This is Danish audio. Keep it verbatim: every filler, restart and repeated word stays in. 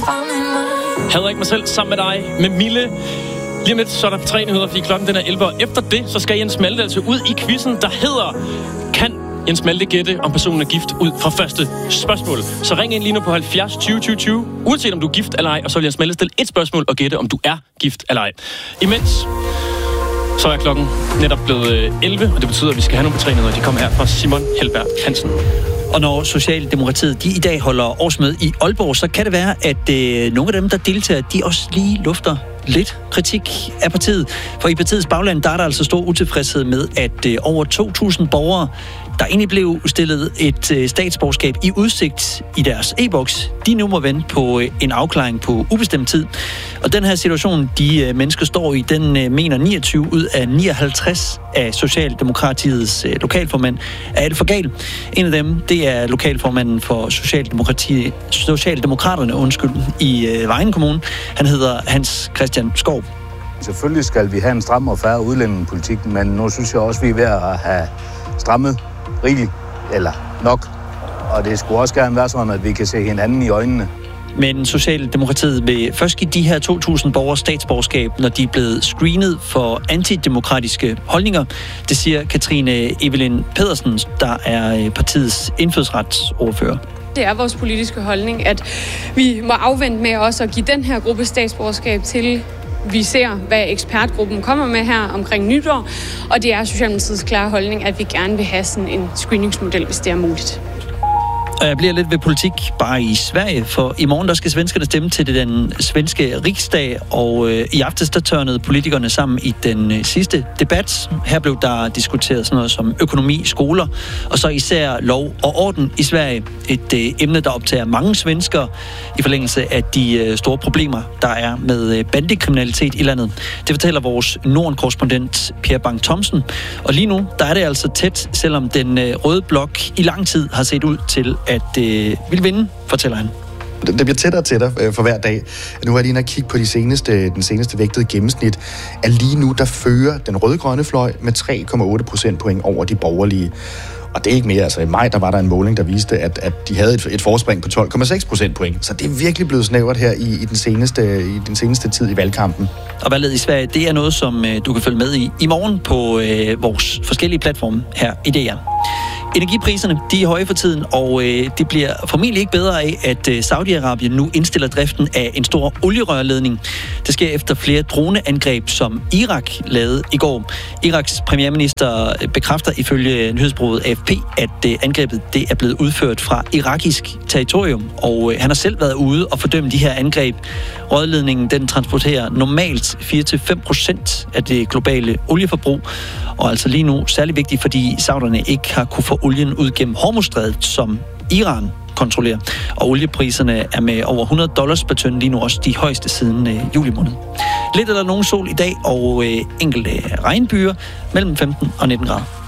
Hader ikke mig selv sammen med dig, med Mille. Lige om lidt, så er der tre nyheder, fordi klokken den er elleve. Og efter det, så skal Jens Malte altså ud i quizzen, der hedder... Kan Jens Malte gætte, om personen er gift ud fra første spørgsmål? Så ring ind lige nu på halvfjerds tyve tyve tyve, uanset om du er gift eller ej, og så vil Jens Malte stille et spørgsmål og gætte, om du er gift eller ej. Imens, så er klokken netop blevet elleve, og det betyder, at vi skal have nogle på tre nyheder. De kommer her fra Simon Helberg Hansen. Og når Socialdemokratiet de i dag holder årsmøde i Aalborg, så kan det være, at øh, nogle af dem, der deltager, de også lige lufter lidt kritik af partiet. For i partiets bagland, der er der altså stor utilfredshed med, at øh, over to tusind borgere, der egentlig blev stillet et øh, statsborgerskab i udsigt i deres e-boks, de nu må vente på øh, en afklaring på ubestemt tid. Og den her situation, de øh, mennesker står i, den øh, mener niogtyve ud af nioghalvtreds af Socialdemokratiets øh, lokalformand er det for galt. En af dem, det er lokalformanden for Socialdemokrati, Socialdemokraterne undskyld, i øh, Vejen Kommune. Han hedder Hans Christian Skov. Selvfølgelig skal vi have en stram og fair udlændingepolitik, men nu synes jeg også, vi er ved at have strammet rigeligt, eller nok. Og det skulle også gerne være sådan, at vi kan se hinanden i øjnene. Men Socialdemokratiet vil først give de her to tusind borgere statsborgerskab, når de er blevet screenet for antidemokratiske holdninger. Det siger Katrine Evelyn Pedersen, der er partiets indfødsretsordfører. Det er vores politiske holdning, at vi må afvente med også at give den her gruppe statsborgerskab til vi ser, hvad ekspertgruppen kommer med her omkring nytår, og det er Socialdemokratiets klare holdning, at vi gerne vil have sådan en screeningsmodel, hvis det er muligt. Og jeg bliver lidt ved politik bare i Sverige, for i morgen der skal svenskerne stemme til den svenske riksdag, og øh, i aftes der tørnede politikerne sammen i den øh, sidste debat. Her blev der diskuteret sådan noget som økonomi, skoler, og så især lov og orden i Sverige. Et øh, emne, der optager mange svenskere i forlængelse af de øh, store problemer, der er med øh, bandekriminalitet i landet. Det fortæller vores Norden-korrespondent Per Bang Thomsen. Og lige nu, der er det altså tæt, selvom den øh, røde blok i lang tid har set ud til at øh, vil vinde, fortæller han. Det bliver tættere og tættere øh, for hver dag. Nu har jeg lige inde og kigge på de seneste, den seneste vægtede gennemsnit. At lige nu, der fører den røde-grønne fløj med tre komma otte procentpoint over de borgerlige. Og det er ikke mere. Altså i maj, der var der en måling, der viste, at, at de havde et, et forspring på tolv komma seks procentpoint. Så det er virkelig blevet snævert her i, i, den seneste, i den seneste tid i valgkampen. Og valget i Sverige, det er noget, som øh, du kan følge med i i morgen på øh, vores forskellige platforme her i D R. Energipriserne, de er høje for tiden, og øh, det bliver formentlig ikke bedre af, at øh, Saudi-Arabien nu indstiller driften af en stor olierørledning. Det sker efter flere droneangreb, som Irak lavede i går. Iraks premierminister bekræfter ifølge nyhedsbureauet A F P, at øh, angrebet det er blevet udført fra irakisk territorium, og øh, han har selv været ude og fordømme de her angreb. Rørledningen, den transporterer normalt fire til fem procent af det globale olieforbrug, og altså lige nu særlig vigtigt, fordi sauderne ikke har kunne få olien ud gennem Hormuzstrædet, som Iran kontrollerer. Og oliepriserne er med over hundrede dollars per tønde lige nu også de højeste siden øh, juli måned. Lidt eller nogen sol i dag, og øh, enkelte regnbyer mellem femten og nitten grader.